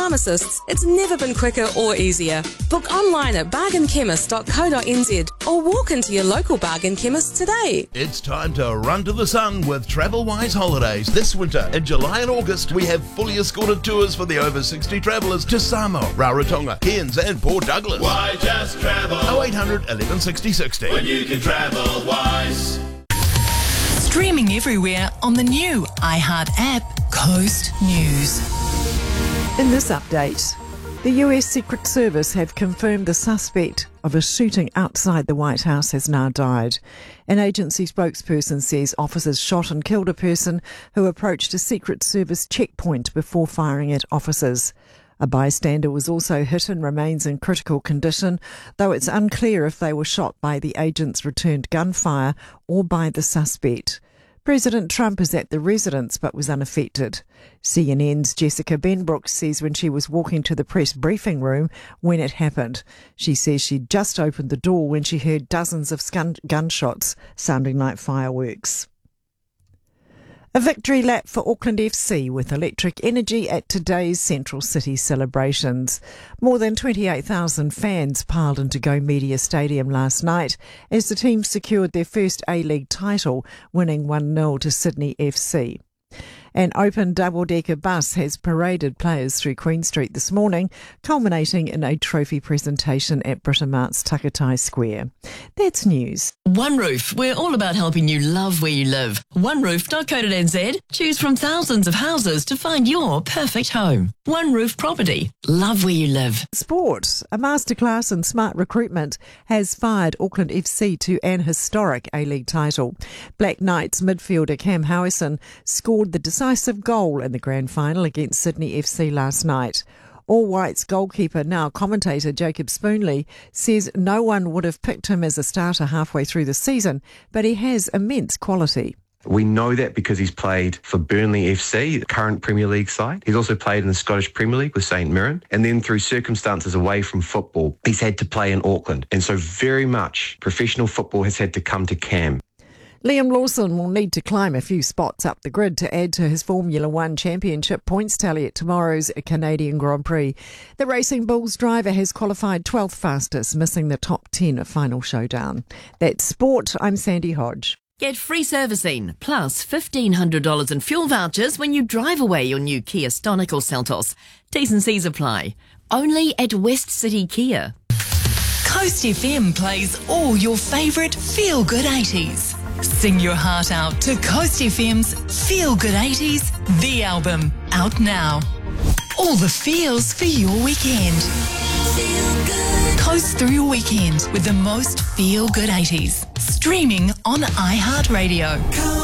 pharmacists, it's never been quicker or easier. Book online at bargainchemist.co.nz or walk into your local bargain chemist today. It's time to run to the sun with TravelWise Holidays. This winter, in July and August, we have fully escorted tours for the over 60 travellers to Samoa, Rarotonga, Cairns and Port Douglas. Why just travel? 0800 11 60 60. When you can travel wise. Streaming everywhere on the new iHeart app, Coast News. In this update, the US Secret Service have confirmed the suspect of a shooting outside the White House has now died. An agency spokesperson says officers shot and killed a person who approached a Secret Service checkpoint before firing at officers. A bystander was also hit and remains in critical condition, though it's unclear if they were shot by the agents' returned gunfire or by the suspect. President Trump is at the residence but was unaffected. CNN's Jessica Benbrook says when she was walking to the press briefing room when it happened. She says she'd just opened the door when she heard dozens of gunshots sounding like fireworks. A victory lap for Auckland FC with electric energy at today's Central City celebrations. More than 28,000 fans piled into Go Media Stadium last night as the team secured their first A-League title, winning 1-0 to Sydney FC. An open double-decker bus has paraded players through Queen Street this morning, culminating in a trophy presentation at Britamart's Takatai Square. That's news. One Roof, we're all about helping you love where you live. OneRoof.co.nz. Choose from thousands of houses to find your perfect home. One Roof Property. Love where you live. Sport. A masterclass in smart recruitment has fired Auckland FC to an historic A-League title. Black Knights midfielder Cam Howison scored the decisive goal in the grand final against Sydney FC last night. All Whites goalkeeper, now commentator Jacob Spoonley, says no one would have picked him as a starter halfway through the season, but he has immense quality. We know that because he's played for Burnley FC, the current Premier League side. He's also played in the Scottish Premier League with St Mirren. And then through circumstances away from football, he's had to play in Auckland. And so very much professional football has had to come to Cam. Liam Lawson will need to climb a few spots up the grid to add to his Formula One Championship points tally at tomorrow's Canadian Grand Prix. The Racing Bulls driver has qualified 12th fastest, missing the top 10 at final showdown. That's sport. I'm Sandy Hodge. Get free servicing, plus $1,500 in fuel vouchers when you drive away your new Kia Stonic or Seltos. T's and C's apply. Only at West City Kia. Coast FM plays all your favourite feel-good 80s. Sing your heart out to Coast FM's Feel Good 80s, the album, out now. All the feels for your weekend. Feel good. Coast through your weekend with the most feel good 80s. Streaming on iHeartRadio.